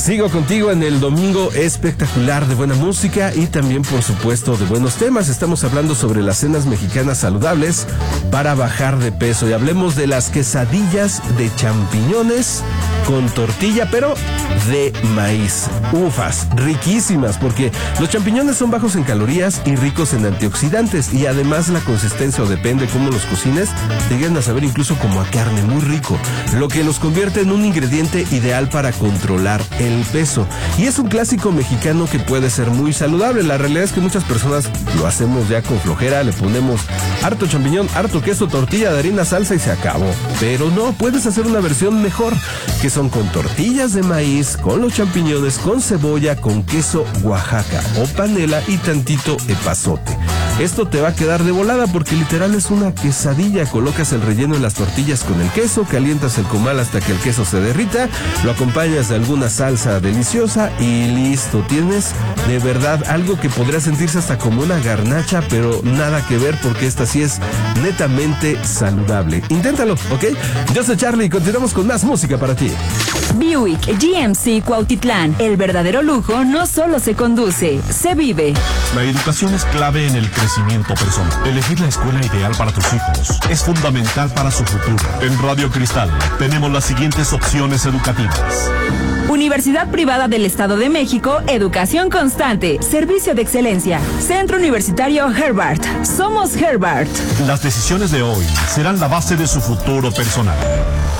Sigo contigo en el domingo espectacular de buena música y también, por supuesto, de buenos temas. Estamos hablando sobre las cenas mexicanas saludables para bajar de peso y hablemos de las quesadillas de champiñones con tortilla, pero de maíz. Ufas, riquísimas, porque los champiñones son bajos en calorías y ricos en antioxidantes, y además la consistencia, o depende cómo los cocines, te llegan a saber incluso como a carne, muy rico, lo que los convierte en un ingrediente ideal para controlar el peso. Y es un clásico mexicano que puede ser muy saludable. La realidad es que muchas personas lo hacemos ya con flojera, le ponemos harto champiñón, harto queso, tortilla de harina, salsa y se acabó. Pero no, puedes hacer una versión mejor, que son con tortillas de maíz, con los champiñones, con cebolla, con queso Oaxaca o panela y tantito epazote. Esto te va a quedar de volada porque literal es una quesadilla. Colocas el relleno en las tortillas con el queso, calientas el comal hasta que el queso se derrita, lo acompañas de alguna salsa deliciosa y listo. Tienes de verdad algo que podría sentirse hasta como una garnacha, pero nada que ver porque esta sí es netamente saludable. Inténtalo, ¿ok? Yo soy Charlie y continuamos con más música para ti. Buick GMC Cuautitlán. El verdadero lujo no solo se conduce, se vive. La educación es clave en el crecimiento personal. Elegir la escuela ideal para tus hijos es fundamental para su futuro. En Radio Cristal tenemos las siguientes opciones educativas. Universidad Privada del Estado de México, educación constante, servicio de excelencia. Centro Universitario Herbart. Somos Herbart. Las decisiones de hoy serán la base de su futuro personal.